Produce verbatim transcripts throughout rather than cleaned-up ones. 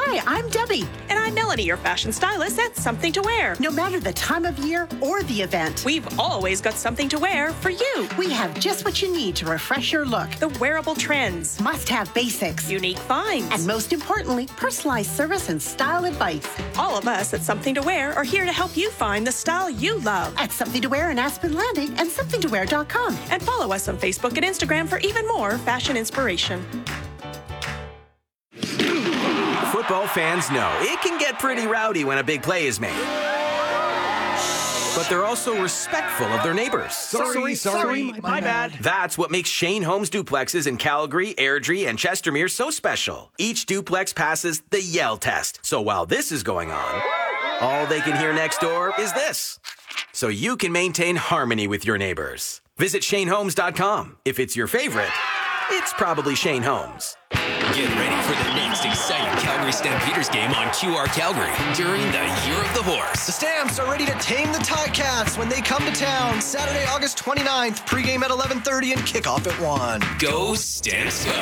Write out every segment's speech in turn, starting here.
Hi, I'm Debbie. And I'm Melanie, your fashion stylist at Something to Wear. No matter the time of year or the event, we've always got something to wear for you. We have just what you need to refresh your look. The wearable trends. Must-have basics. Unique finds. And most importantly, personalized service and style advice. All of us at Something to Wear are here to help you find the style you love. At Something to Wear in Aspen Landing and something to wear dot com. And follow us on Facebook and Instagram for even more fashion inspiration. Football fans know it can get pretty rowdy when a big play is made. But they're also respectful of their neighbors. Sorry, sorry, sorry my, my bad. That's what makes Shane Homes duplexes in Calgary, Airdrie, and Chestermere so special. Each duplex passes the yell test. So while this is going on, all they can hear next door is this. So you can maintain harmony with your neighbors. Visit Shane Homes dot com. If it's your favorite, it's probably Shane Homes. Get ready for the next exciting Calgary Stampeders game on Q R Calgary during the Year of the Horse. The Stamps are ready to tame the Ticats when they come to town Saturday, August twenty-ninth. Pregame at eleven thirty and kickoff at one. Go Stamps go.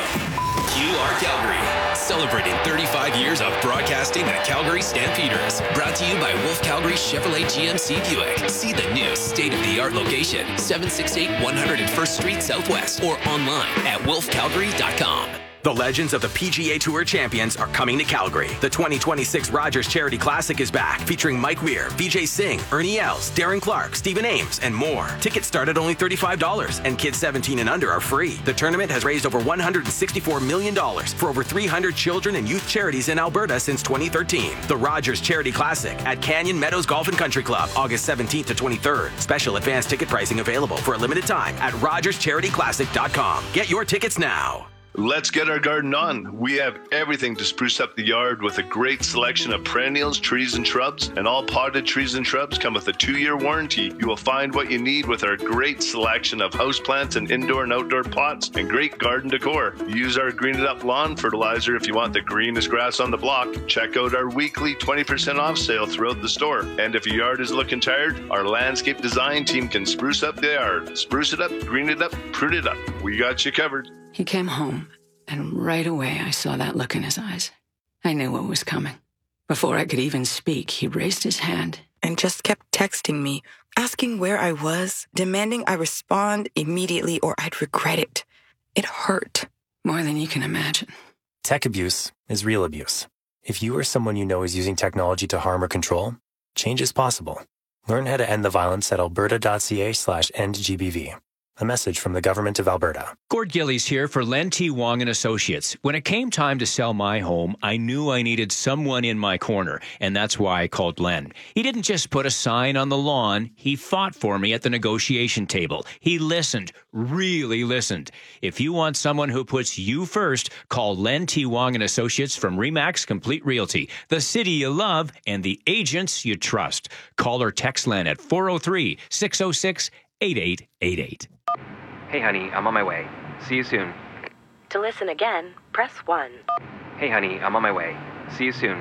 Q R Calgary, celebrating thirty-five years of broadcasting the Calgary Stampeders. Brought to you by Wolf Calgary Chevrolet G M C Buick. See the new state-of-the-art location, seven sixty-eight one hundred first Street Southwest, or online at wolf calgary dot com. The legends of the P G A Tour champions are coming to Calgary. The twenty twenty-six Rogers Charity Classic is back, featuring Mike Weir, Vijay Singh, Ernie Els, Darren Clark, Stephen Ames, and more. Tickets start at only thirty-five dollars, and kids seventeen and under are free. The tournament has raised over one hundred sixty-four million dollars for over three hundred children and youth charities in Alberta since twenty thirteen. The Rogers Charity Classic at Canyon Meadows Golf and Country Club, August seventeenth to twenty-third. Special advanced ticket pricing available for a limited time at rogers charity classic dot com. Get your tickets now. Let's get our garden on. We have everything to spruce up the yard with a great selection of perennials, trees, and shrubs. And all potted trees and shrubs come with a two-year warranty. You will find what you need with our great selection of houseplants and indoor and outdoor pots and great garden decor. Use our Green It Up lawn fertilizer if you want the greenest grass on the block. Check out our weekly twenty percent off sale throughout the store. And if your yard is looking tired, our landscape design team can spruce up the yard. Spruce it up, green it up, prune it up. We got you covered. He came home, and right away I saw that look in his eyes. I knew what was coming. Before I could even speak, he raised his hand and just kept texting me, asking where I was, demanding I respond immediately or I'd regret it. It hurt. More than you can imagine. Tech abuse is real abuse. If you or someone you know is using technology to harm or control, change is possible. Learn how to end the violence at alberta.ca slash endgbv. A message from the Government of Alberta. Gord Gillies here for Len T. Wong and Associates. When it came time to sell my home, I knew I needed someone in my corner, and that's why I called Len. He didn't just put a sign on the lawn. He fought for me at the negotiation table. He listened, really listened. If you want someone who puts you first, call Len T. Wong and Associates from Remax Complete Realty, the city you love and the agents you trust. Call or text Len at four oh three, six oh six, eight eight eight eight. Hey, honey, I'm on my way. See you soon. To listen again, press one. Hey, honey, I'm on my way. See you soon.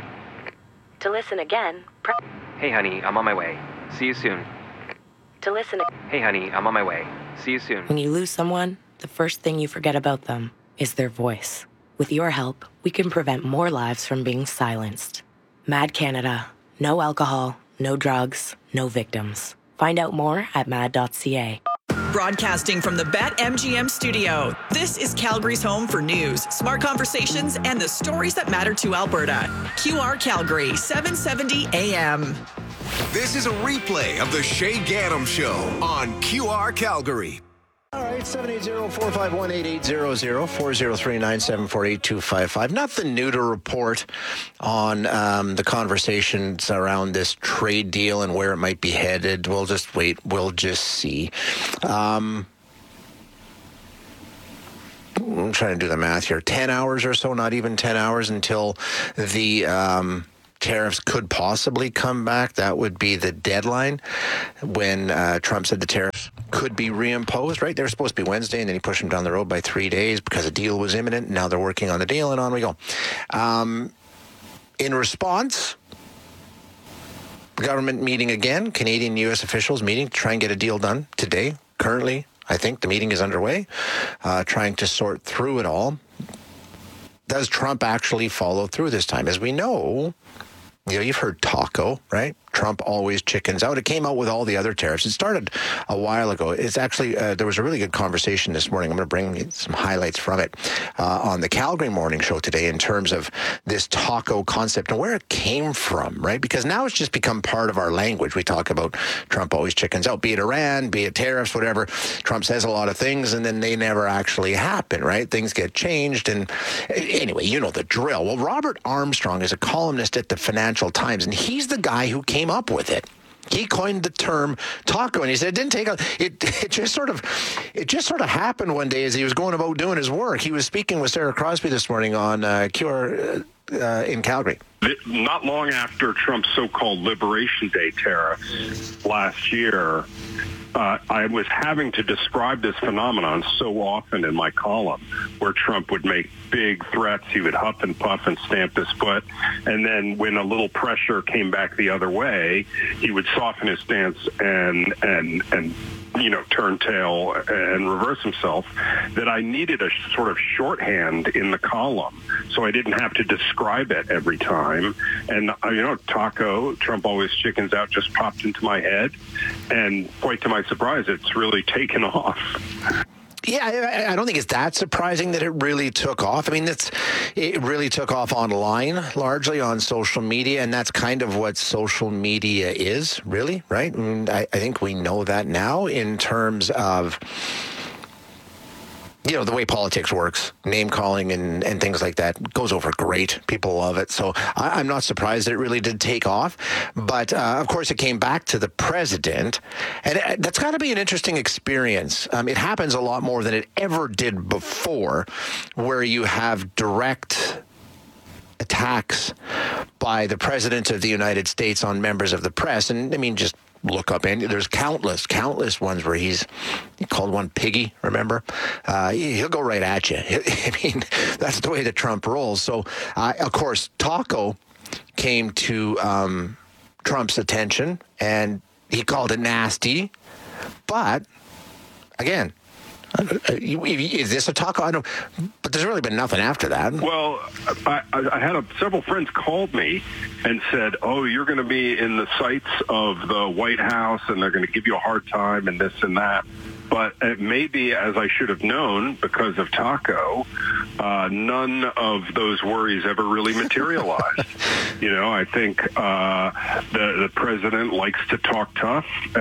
To listen again, press... Hey, honey, I'm on my way. See you soon. To listen... Hey, honey, I'm on my way. See you soon. When you lose someone, the first thing you forget about them is their voice. With your help, we can prevent more lives from being silenced. Mad Canada. No alcohol, no drugs, no victims. Find out more at mad dot c a. Broadcasting from the BetMGM studio, this is Calgary's home for news, smart conversations, and the stories that matter to Alberta. Q R Calgary, seven seventy A M. This is a replay of the Shay Gaddam Show on Q R Calgary. All right, seven eight zero, four five one, eight eight zero zero, four oh three, nine seven four, eight two five five. Nothing new to report on um, the conversations around this trade deal and where it might be headed. We'll just wait. We'll just see. Um, I'm trying to do the math here. ten hours or so, not even ten hours until the... Um, tariffs could possibly come back. That would be the deadline when uh, Trump said the tariffs could be reimposed, right? They were supposed to be Wednesday, and then he pushed them down the road by three days because a deal was imminent. Now they're working on the deal, and on we go. Um, in response, the government meeting again, Canadian U S officials meeting to try and get a deal done today. Currently, I think the meeting is underway, uh, trying to sort through it all. does Trump actually follow through this time? As we know, you know, you've heard taco, right? Trump always chickens out. It came out with all the other tariffs. It started a while ago. It's actually, uh, there was a really good conversation this morning. I'm going to bring some highlights from it uh, on the Calgary Morning Show today in terms of this taco concept and where it came from, right? Because now it's just become part of our language. We talk about Trump always chickens out, be it Iran, be it tariffs, whatever. Trump says a lot of things and then they never actually happen, right? Things get changed. And anyway, you know the drill. Well, Robert Armstrong is a columnist at the Financial Times, and he's the guy who came up with it. He coined the term taco, and he said it didn't take a, it it just sort of it just sort of happened one day as he was going about doing his work. He was speaking with Sarah Crosby this morning on uh, Q R uh, in Calgary. Not long after Trump's so-called Liberation Day tariffs last year, uh, I was having to describe this phenomenon so often in my column, where Trump would make big threats, he would huff and puff and stamp his foot, and then when a little pressure came back the other way, he would soften his stance and and and you know, turn tail and reverse himself, that I needed a sort of shorthand in the column so I didn't have to describe it every time. And, uh, you know, taco, Trump always chickens out, just popped into my head. And quite to my surprise, it's really taken off. Yeah, I, I don't think it's that surprising that it really took off. I mean, it's it really took off online, largely on social media, and that's kind of what social media is, really, right? I mean, I, I think we know that now in terms of, you know, the way politics works, name calling and, and things like that goes over great. People love it. So I, I'm not surprised that it really did take off. But, uh, of course, it came back to the president. And it, that's got to be an interesting experience. Um, it happens a lot more than it ever did before, where you have direct attacks by the president of the United States on members of the press. And, I mean, just look up, and there's countless, countless ones where he's he called one piggy, remember? Uh, he'll go right at you. I mean, that's the way that Trump rolls. So, uh, of course, taco came to um, Trump's attention, and he called it nasty. But, again, is this a taco? I don't, but there's really been nothing after that. Well, I, I had a, several friends called me and said, oh, you're going to be in the sights of the White House and they're going to give you a hard time and this and that. But it may be, as I should have known, because of taco, uh, none of those worries ever really materialized. You know, I think uh, the, the president likes to talk tough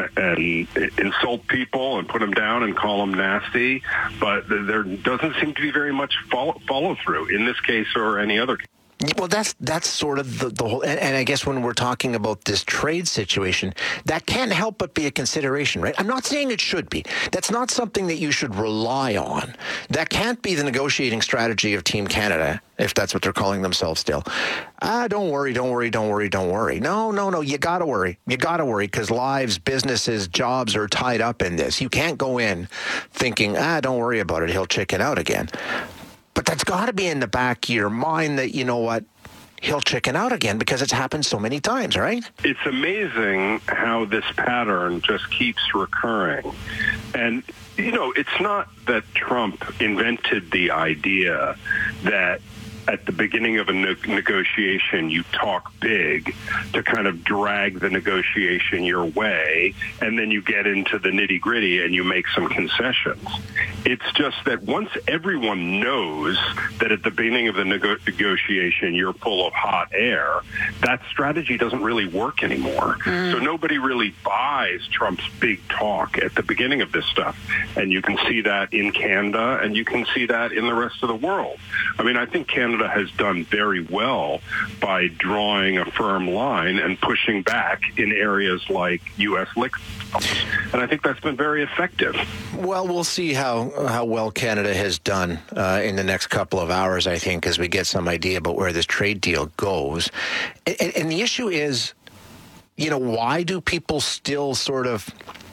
and insult people and put them down and call them nasty, but there doesn't seem to be very much follow, follow through in this case or any other case. Well, that's that's sort of the, the whole, and, and I guess when we're talking about this trade situation, that can't help but be a consideration, right? I'm not saying it should be. That's not something that you should rely on. That can't be the negotiating strategy of Team Canada, if that's what they're calling themselves still. Ah, don't worry, don't worry, don't worry, don't worry. No, no, no, you gotta worry. You gotta worry because lives, businesses, jobs are tied up in this. You can't go in thinking, ah, don't worry about it, he'll chicken out again. But that's got to be in the back of your mind that, you know what, he'll chicken out again because it's happened so many times, right? It's amazing how this pattern just keeps recurring. And, you know, it's not that Trump invented the idea that at the beginning of a ne- negotiation, you talk big to kind of drag the negotiation your way, and then you get into the nitty-gritty and you make some concessions. It's just that once everyone knows that at the beginning of the nego- negotiation you're full of hot air, that strategy doesn't really work anymore. Mm. So nobody really buys Trump's big talk at the beginning of this stuff. And you can see that in Canada, and you can see that in the rest of the world. I mean, I think Canada has done very well by drawing a firm line and pushing back in areas like U S liquor. And I think that's been very effective. Well, we'll see how, how well Canada has done uh, in the next couple of hours, I think, as we get some idea about where this trade deal goes. And, and the issue is, you know, why do people still sort of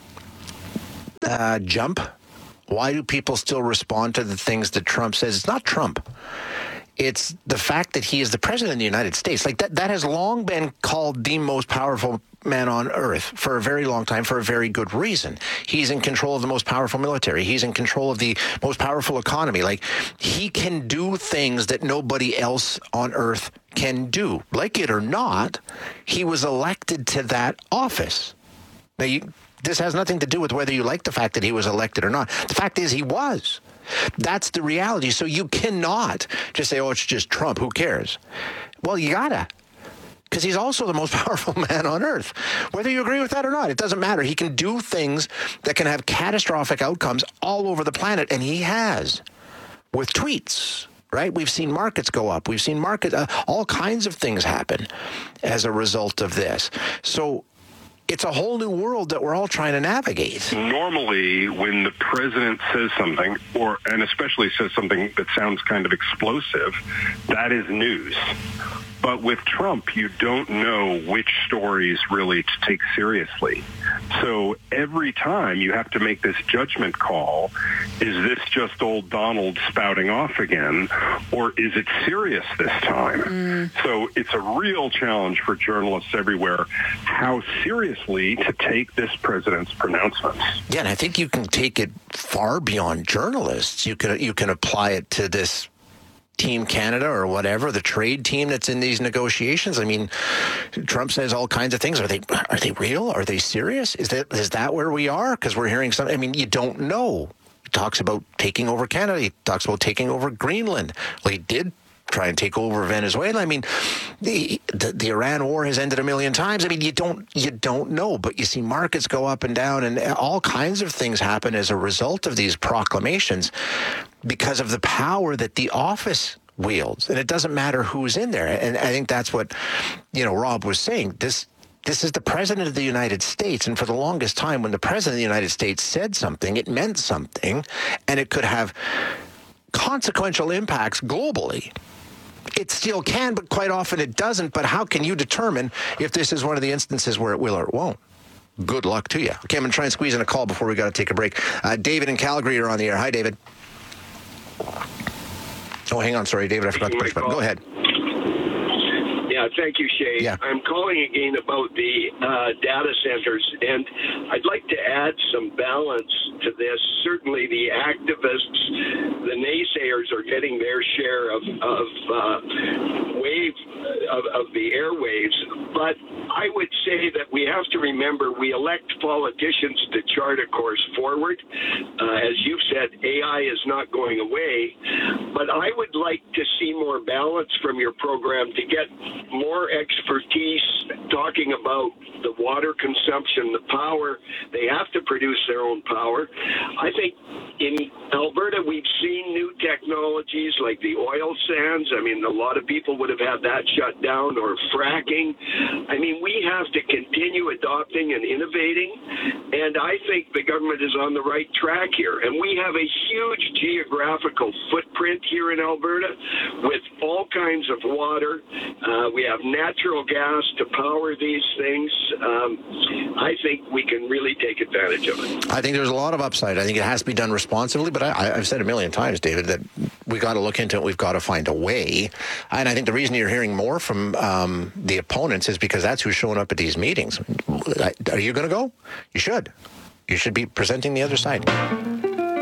uh, jump? Why do people still respond to the things that Trump says? It's not Trump. It's the fact that he is the president of the United States. Like that, that has long been called the most powerful man on earth for a very long time for a very good reason. He's in control of the most powerful military. He's in control of the most powerful economy. Like he can do things that nobody else on earth can do. Like it or not, he was elected to that office. Now, you, this has nothing to do with whether you like the fact that he was elected or not. The fact is he was. That's the reality. So you cannot just say, oh, it's just Trump. Who cares? Well, you gotta. Because he's also the most powerful man on earth. Whether you agree with that or not, it doesn't matter. He can do things that can have catastrophic outcomes all over the planet, and he has with tweets. Right? We've seen markets go up. We've seen market, uh, all kinds of things happen as a result of this. So it's a whole new world that we're all trying to navigate. Normally, when the president says something, or and especially says something that sounds kind of explosive, that is news. But with Trump, you don't know which stories really to take seriously. So every time you have to make this judgment call, is this just old Donald spouting off again, or is it serious this time? Mm. So it's a real challenge for journalists everywhere how seriously to take this president's pronouncements. Yeah, and I think you can take it far beyond journalists. You can you can apply it to this Team Canada or whatever, the trade team that's in these negotiations. I mean, Trump says all kinds of things. Are they are they real? Are they serious? Is that is that where we are? Because we're hearing something. I mean, you don't know. He talks about taking over Canada. He talks about taking over Greenland. Well, he did try and take over Venezuela. I mean, the, the the Iran war has ended a million times. I mean, you don't you don't know, but you see markets go up and down, and all kinds of things happen as a result of these proclamations because of the power that the office wields. And it doesn't matter who's in there. And I think that's what, you know, Rob was saying. This This is the president of the United States. And for the longest time, when the president of the United States said something, it meant something, and it could have consequential impacts globally. It still can, but quite often it doesn't. But how can you determine if this is one of the instances where it will or it won't? Good luck to you. Okay, I'm going to try and squeeze in a call before we got to take a break. Uh, David in Calgary, you're on the air. Hi, David. Oh, hang on. Sorry, David. I forgot to push button. Go ahead. Yeah, thank you, Shay. Yeah. I'm calling again about the uh, data centers, and I'd like to add some balance to this. Certainly the activists, the naysayers are getting their share of, of uh, wave, of, of the airwaves, but I would say that we have to remember we elect politicians to chart a course forward. Uh, as you've said, A I is not going away, but I would like to see more balance from your program to get more expertise talking about the water consumption, the power. They have to produce their own power. I think in Alberta, we've seen new technologies like the oil sands. I mean, a lot of people would have had that shut down, or fracking. I mean, we have to continue adopting and innovating, and I think the government is on the right track here. And we have a huge geographical footprint here in Alberta with all kinds of water. Uh, we have natural gas to power these things. Um, I think we can really take advantage of it. I think there's a lot of upside. I think it has to be done responsibly, but I, I've said a million times, David, that we got to look into it. We've got to find a way. And I think the reason you're hearing more from um, the opponents is because that's who's showing up at these meetings. Are you going to go? You should. You should be presenting the other side.